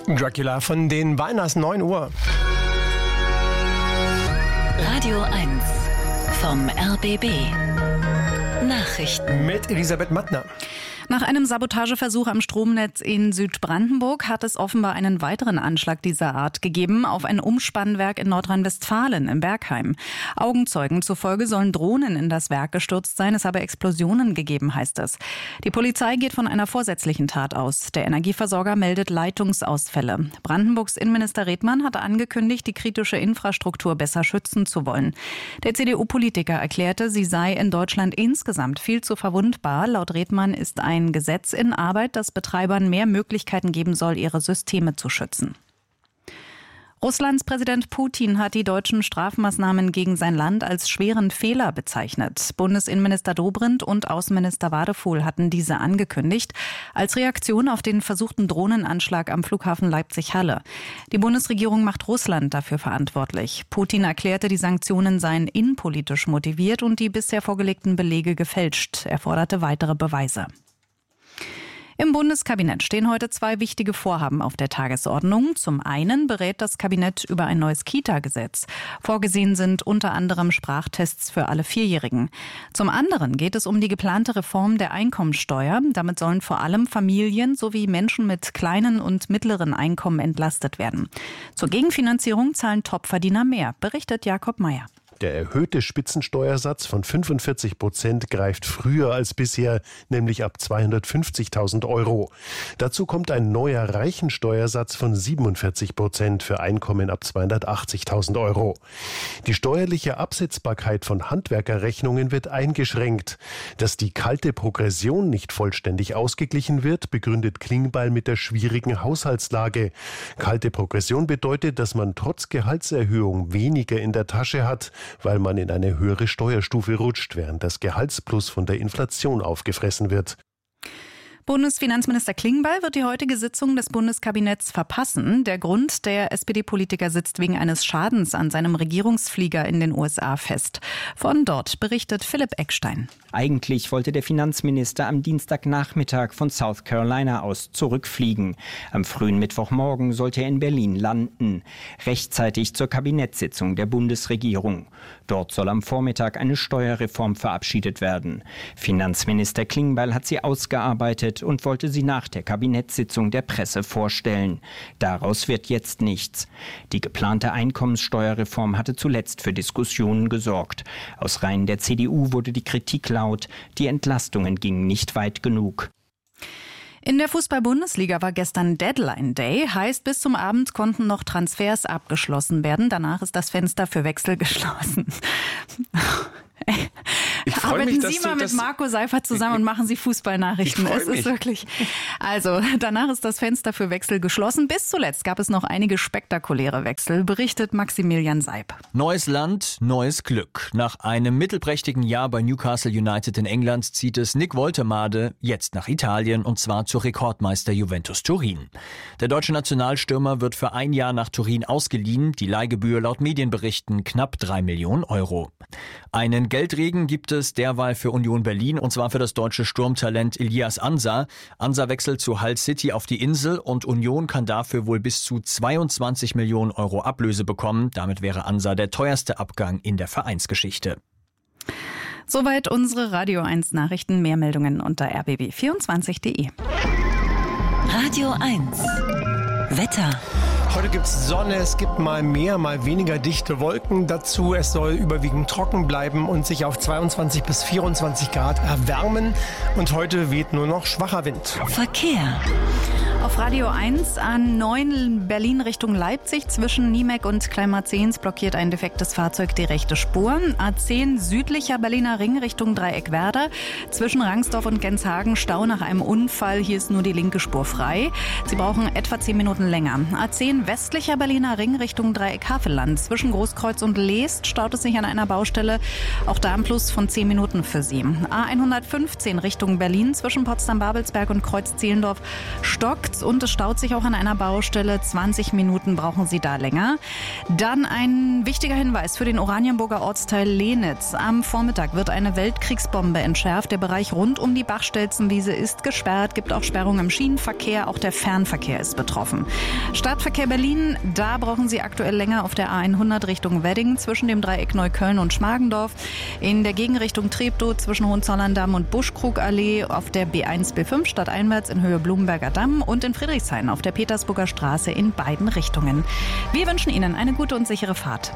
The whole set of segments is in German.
Dracula von den Weiners, 9 Uhr. Radio 1 vom RBB. Nachrichten. Mit Elisabeth Mattner. Nach einem Sabotageversuch am Stromnetz in Südbrandenburg hat es offenbar einen weiteren Anschlag dieser Art gegeben auf ein Umspannwerk in Nordrhein-Westfalen im Bergheim. Augenzeugen zufolge sollen Drohnen in das Werk gestürzt sein. Es habe Explosionen gegeben, heißt es. Die Polizei geht von einer vorsätzlichen Tat aus. Der Energieversorger meldet Leitungsausfälle. Brandenburgs Innenminister Redmann hat angekündigt, die kritische Infrastruktur besser schützen zu wollen. Der CDU-Politiker erklärte, sie sei in Deutschland insgesamt viel zu verwundbar. Laut Redmann ist ein Gesetz in Arbeit, das Betreibern mehr Möglichkeiten geben soll, ihre Systeme zu schützen. Russlands Präsident Putin hat die deutschen Strafmaßnahmen gegen sein Land als schweren Fehler bezeichnet. Bundesinnenminister Dobrindt und Außenminister Wadefuhl hatten diese angekündigt, als Reaktion auf den versuchten Drohnenanschlag am Flughafen Leipzig-Halle. Die Bundesregierung macht Russland dafür verantwortlich. Putin erklärte, die Sanktionen seien innenpolitisch motiviert und die bisher vorgelegten Belege gefälscht. Er forderte weitere Beweise. Im Bundeskabinett stehen heute 2 wichtige Vorhaben auf der Tagesordnung. Zum einen berät das Kabinett über ein neues Kita-Gesetz. Vorgesehen sind unter anderem Sprachtests für alle 4-Jährigen. Zum anderen geht es um die geplante Reform der Einkommensteuer. Damit sollen vor allem Familien sowie Menschen mit kleinen und mittleren Einkommen entlastet werden. Zur Gegenfinanzierung zahlen Topverdiener mehr, berichtet Jakob Mayer. Der erhöhte Spitzensteuersatz von 45% greift früher als bisher, nämlich ab 250.000 Euro. Dazu kommt ein neuer Reichensteuersatz von 47% für Einkommen ab 280.000 Euro. Die steuerliche Absetzbarkeit von Handwerkerrechnungen wird eingeschränkt. Dass die kalte Progression nicht vollständig ausgeglichen wird, begründet Klingbeil mit der schwierigen Haushaltslage. Kalte Progression bedeutet, dass man trotz Gehaltserhöhung weniger in der Tasche hat, weil man in eine höhere Steuerstufe rutscht, während das Gehaltsplus von der Inflation aufgefressen wird. Bundesfinanzminister Klingbeil wird die heutige Sitzung des Bundeskabinetts verpassen. Der Grund, der SPD-Politiker sitzt wegen eines Schadens an seinem Regierungsflieger in den USA fest. Von dort berichtet Philipp Eckstein. Eigentlich wollte der Finanzminister am Dienstagnachmittag von South Carolina aus zurückfliegen. Am frühen Mittwochmorgen sollte er in Berlin landen, rechtzeitig zur Kabinettssitzung der Bundesregierung. Dort soll am Vormittag eine Steuerreform verabschiedet werden. Finanzminister Klingbeil hat sie ausgearbeitet und wollte sie nach der Kabinettssitzung der Presse vorstellen. Daraus wird jetzt nichts. Die geplante Einkommenssteuerreform hatte zuletzt für Diskussionen gesorgt. Aus Reihen der CDU wurde die Kritik laut, die Entlastungen gingen nicht weit genug. In der Fußball-Bundesliga war gestern Deadline Day, heißt bis zum Abend konnten noch Transfers abgeschlossen werden. Danach ist das Fenster für Wechsel geschlossen. Arbeiten Sie mal mit Marco Seifert zusammen und machen Sie Fußballnachrichten. Es ist wirklich. Also, danach ist das Fenster für Wechsel geschlossen. Bis zuletzt gab es noch einige spektakuläre Wechsel, berichtet Maximilian Seib. Neues Land, neues Glück. Nach einem mittelprächtigen Jahr bei Newcastle United in England zieht es Nick Woltemade jetzt nach Italien und zwar zu Rekordmeister Juventus Turin. Der deutsche Nationalstürmer wird für ein Jahr nach Turin ausgeliehen. Die Leihgebühr laut Medienberichten knapp 3 Millionen Euro. Einen Geldregen gibt es derweil für Union Berlin und zwar für das deutsche Sturmtalent Ilias Ansa. Ansa wechselt zu Hull City auf die Insel und Union kann dafür wohl bis zu 22 Millionen Euro Ablöse bekommen. Damit wäre Ansa der teuerste Abgang in der Vereinsgeschichte. Soweit unsere Radio 1 Nachrichten. Mehr Meldungen unter rbb24.de. Radio 1 Wetter. Heute gibt es Sonne, es gibt mal mehr, mal weniger dichte Wolken. Dazu, es soll überwiegend trocken bleiben und sich auf 22 bis 24 Grad erwärmen. Und heute weht nur noch schwacher Wind. Verkehr. Auf Radio 1 A9 Berlin Richtung Leipzig zwischen Niemek und Kleinmarzens blockiert ein defektes Fahrzeug die rechte Spur. A10 südlicher Berliner Ring Richtung Dreieck Werder. Zwischen Rangsdorf und Genshagen Stau nach einem Unfall. Hier ist nur die linke Spur frei. Sie brauchen etwa 10 Minuten länger. A10 westlicher Berliner Ring Richtung Dreieck Havelland. Zwischen Großkreuz und Leest staut es sich an einer Baustelle. Auch da ein Plus von 10 Minuten für Sie. A115 Richtung Berlin zwischen Potsdam-Babelsberg und Kreuz-Zehlendorf stockt. nachts und es staut sich auch an einer Baustelle. 20 Minuten brauchen Sie da länger. Dann ein wichtiger Hinweis für den Oranienburger Ortsteil Lehnitz. Am Vormittag wird eine Weltkriegsbombe entschärft. Der Bereich rund um die Bachstelzenwiese ist gesperrt, gibt auch Sperrungen im Schienenverkehr. Auch der Fernverkehr ist betroffen. Stadtverkehr Berlin, da brauchen Sie aktuell länger auf der A100 Richtung Wedding zwischen dem Dreieck Neukölln und Schmargendorf. In der Gegenrichtung Treptow zwischen Hohenzollern-Damm und Buschkrugallee, auf der B1, B5 stadteinwärts in Höhe Blumenberger Damm und in Friedrichshain auf der Petersburger Straße in beiden Richtungen. Wir wünschen Ihnen eine gute und sichere Fahrt.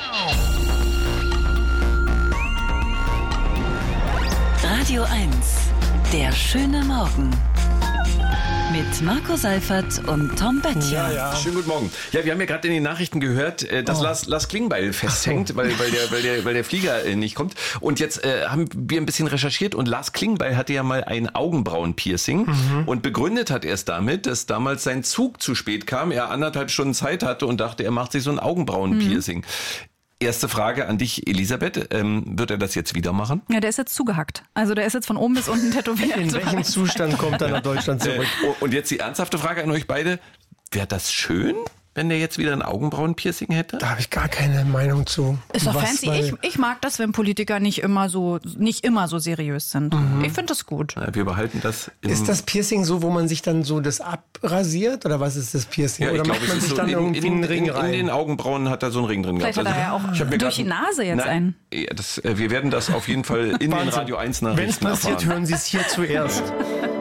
Radio 1, der schöne Morgen. Mit Marco Seifert und Tom Böttcher. Ja. Schönen guten Morgen. Ja, wir haben ja gerade in den Nachrichten gehört, dass Lars Klingbeil festhängt, weil der Flieger nicht kommt. Und jetzt haben wir ein bisschen recherchiert und Lars Klingbeil hatte ja mal ein Augenbrauenpiercing und begründet hat er es damit, dass damals sein Zug zu spät kam, er 1,5 Stunden Zeit hatte und dachte, er macht sich so ein Augenbrauenpiercing. Erste Frage an dich, Elisabeth. Wird er das jetzt wieder machen? Ja, der ist jetzt zugehackt. Also der ist jetzt von oben bis unten tätowiert. In welchem Zustand kommt er nach Deutschland zurück? Und jetzt die ernsthafte Frage an euch beide. Wäre das schön, wenn der jetzt wieder ein Augenbrauenpiercing hätte? Da habe ich gar keine Meinung zu. Ist doch fancy. Ich mag das, wenn Politiker nicht immer so seriös sind. Ich finde das gut. Ja, wir behalten das. Ist das Piercing so, wo man sich dann so das abrasiert? Oder was ist das Piercing? Ja, oder ich macht glaube, man es ist sich so dann irgendwie einen Ring rein? In den Augenbrauen hat er so einen Ring drin Vielleicht gehabt. hat er ja auch durch die Nase jetzt einen. Wir werden das auf jeden Fall in den Radio 1 Nachrichten Wenn es passiert, erfahren. hören Sie es hier zuerst.